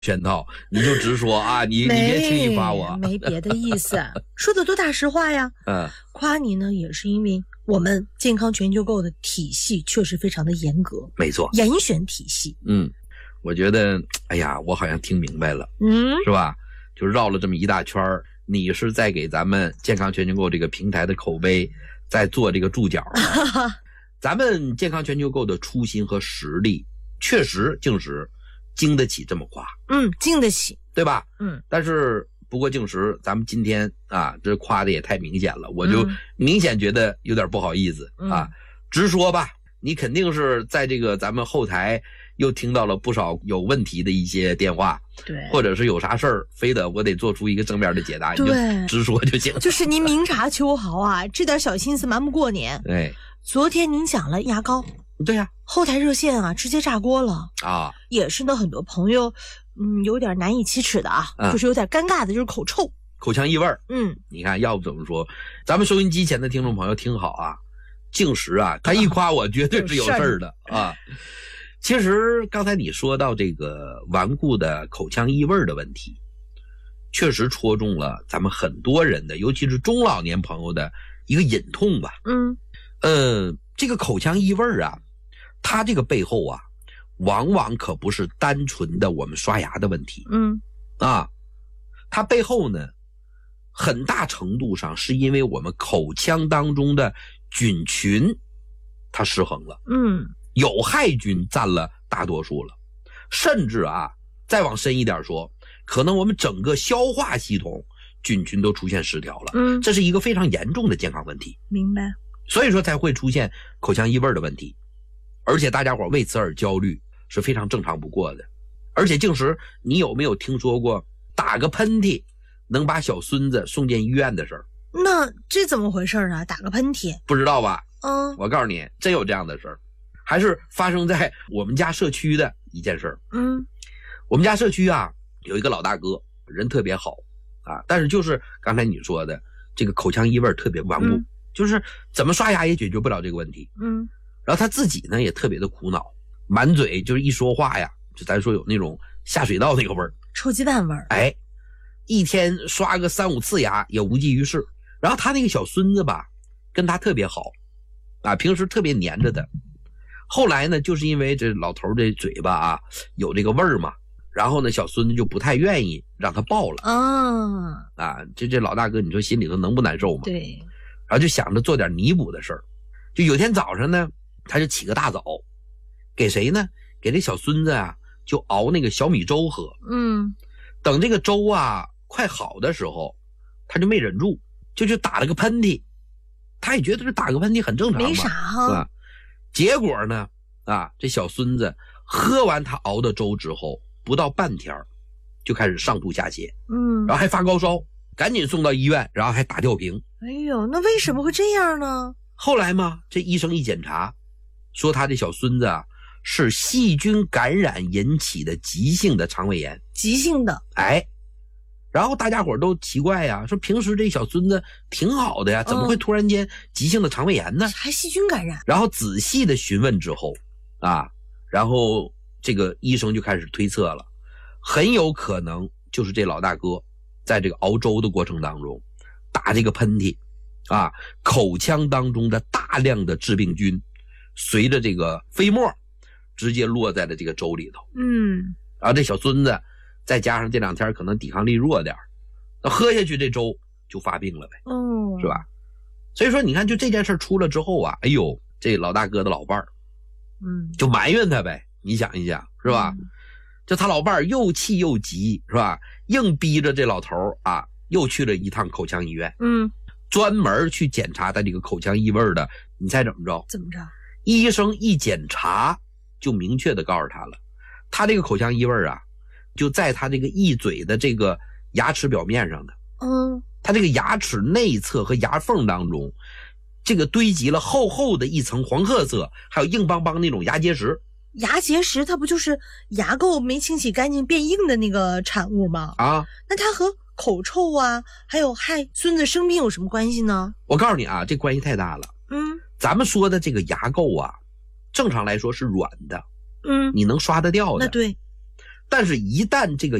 圈套，你就直说啊，你别轻易夸我， 没别的意思，说的多大实话呀。夸你呢也是因为我们健康全球购的体系确实非常的严格， 没错， 严选体系。 我觉得，哎呀，我好像听明白了，是吧？就绕了这么一大圈，你是在给咱们健康全球购这个平台的口碑在做这个注脚。咱们健康全球购的初心和实力，确实竟是经得起这么夸， 经得起， 对吧？但是不过竟是咱们今天啊，这夸的也太明显了，我就明显觉得有点不好意思啊。直说吧，你肯定是在这个咱们后台又听到了不少有问题的一些电话， 对， 或者是有啥事儿，非得我得做出一个正面的解答，你就直说就行。 就是您明察秋毫啊，这点小心思瞒不过您。昨天您讲了牙膏， 对呀， 后台热线啊直接炸锅了啊，也是呢，很多朋友有点难以启齿的就是有点尴尬的，就是口臭、 口腔异味。你看，要不怎么说，咱们收音机前的听众朋友听好啊，静时啊，他一夸我绝对是有事儿的啊。其实刚才你说到这个顽固的口腔异味的问题，确实戳中了咱们很多人的，尤其是中老年朋友的一个隐痛吧。这个口腔异味啊，它这个背后啊，往往可不是单纯的我们刷牙的问题。它背后呢，很大程度上是因为我们口腔当中的菌群它失衡了。有害菌占了大多数了，甚至啊，再往深一点说，可能我们整个消化系统菌群都出现失调了。这是一个非常严重的健康问题。 明白。 所以说才会出现口腔异味的问题，而且大家伙为此而焦虑是非常正常不过的。而且静时，你有没有听说过打个喷嚏能把小孙子送进医院的事儿？ 那这怎么回事啊？打个喷嚏？ 不知道吧？我告诉你，真有这样的事儿，还是发生在我们家社区的一件事儿。我们家社区啊，有一个老大哥，人特别好啊，但是就是刚才你说的这个口腔异味特别顽固。就是怎么刷牙也解决不了这个问题。然后他自己呢也特别的苦恼，满嘴就是一说话呀，就咱说有那种下水道那个味儿， 臭鸡蛋味儿。 一天刷个3、5次牙也无济于事。然后他那个小孙子吧，跟他特别好啊，平时特别黏着他。后来呢，就是因为这老头这嘴巴啊有这个味儿嘛，然后呢小孙子就不太愿意让他抱了。这老大哥你说心里头能不难受吗？ 对。 然后就想着做点弥补的事儿，就有天早上呢，他就起个大早，给谁呢？给这小孙子啊，就熬那个小米粥喝。等这个粥啊快好的时候，他就没忍住，就去打了个喷嚏。他也觉得这打个喷嚏很正常嘛， 没啥哈。 结果呢，这小孙子喝完他熬的粥之后，不到半天就开始上吐下泻，然后还发高烧。赶紧送到医院，然后还打吊瓶。 哎呦，那为什么会这样呢？ 后来嘛，这医生一检查，说他这小孙子啊是细菌感染引起的急性的肠胃炎。 急性的。 然后大家伙都奇怪呀，说平时这小孙子挺好的呀，怎么会突然间急性的肠胃炎呢？ 还细菌感染。 然后仔细的询问之后然后这个医生就开始推测了，很有可能就是这老大哥在这个熬粥的过程当中打这个喷嚏口腔当中的大量的致病菌随着这个飞沫直接落在了这个粥里头。然后这小孙子再加上这2天可能抵抗力弱点，喝下去这粥就发病了呗。是吧？所以说你看，就这件事出了之后啊，哎呦，这老大哥的老伴儿就埋怨他呗。你想一想，是吧？就他老伴儿又气又急，是吧？硬逼着这老头又去了一趟口腔医院。专门去检查他这个口腔异味的。你猜怎么着？ 怎么着？ 医生一检查就明确的告诉他了，他这个口腔异味就在他这个一嘴的这个牙齿表面上的。他这个牙齿内侧和牙缝当中，这个堆积了厚厚的一层黄褐色，还有硬邦邦那种牙结石。 牙结石它不就是牙垢没清洗干净变硬的那个产物吗？那它和口臭还有害孙子生病有什么关系呢？ 我告诉你这关系太大了。咱们说的这个牙垢正常来说是软的，你能刷得掉的。 那对。 但是一旦这个